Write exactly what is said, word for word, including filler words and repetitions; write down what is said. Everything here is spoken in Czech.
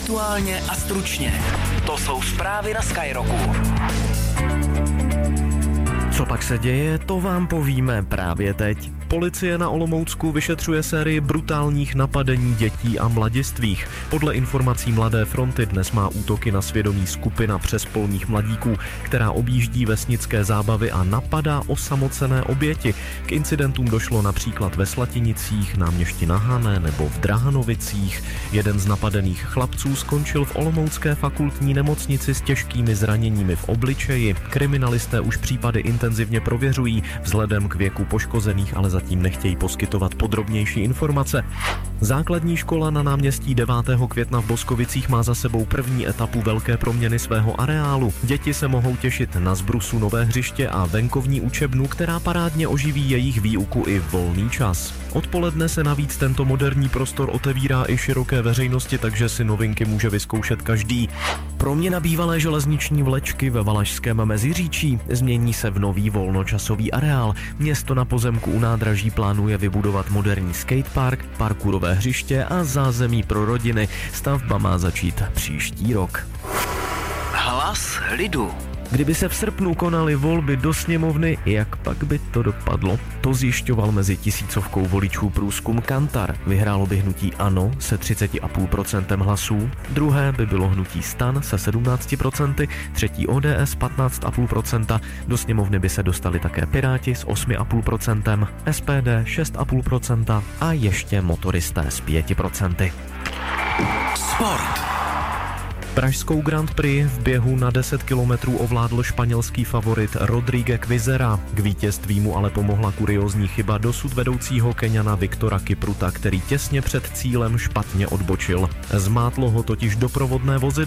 Aktuálně a stručně. To jsou zprávy na Skyrocku. Co pak se děje, to vám povíme právě teď. Policie na Olomoucku vyšetřuje sérii brutálních napadení dětí a mladistvých. Podle informací Mladé fronty dnes má útoky na svědomí skupina přespolních mladíků, která objíždí vesnické zábavy a napadá osamocené oběti. K incidentům došlo například ve Slatinicích, Náměšti na Hané nebo v Drahanovicích. Jeden z napadených chlapců skončil v olomoucké fakultní nemocnici s těžkými zraněními v obličeji. Kriminalisté už případy intenzivně prověřují, vzhledem k věku poškozených ale zatím nechtějí poskytovat podrobnější informace. Základní škola na náměstí devátého května v Boskovicích má za sebou první etapu velké proměny svého areálu. Děti se mohou těšit na zbrusu nové hřiště a venkovní učebnu, která parádně oživí jejich výuku i volný čas. Odpoledne se navíc tento moderní prostor otevírá i široké veřejnosti, takže si novinky může vyzkoušet každý. Proměna bývalé železniční vlečky ve Valašském Meziříčí změní se v nový volnočasový areál. Město na pozemku u nádraží plánuje vybudovat moderní skatepark, parkourové hřiště a zázemí pro rodiny. Stavba má začít příští rok. Hlas lidu. Kdyby se v srpnu konaly volby do sněmovny, jak pak by to dopadlo? To zjišťoval mezi tisícovkou voličů průzkum Kantar. Vyhrálo by hnutí ANO se třicet celá pět procenta hlasů, druhé by bylo hnutí STAN se sedmnáct procent, třetí O D S patnáct celá pět procenta, do sněmovny by se dostali také Piráti s osm celá pět procenta, S P D šest celá pět procenta a ještě motoristé s pět procent. Sport. Pražskou Grand Prix v běhu na deset kilometrů ovládl španělský favorit Rodrigue Kvizera. K vítězství mu ale pomohla kuriózní chyba dosud vedoucího Keňana Viktora Kipruta, který těsně před cílem špatně odbočil. Zmátlo ho totiž doprovodné vozidlo.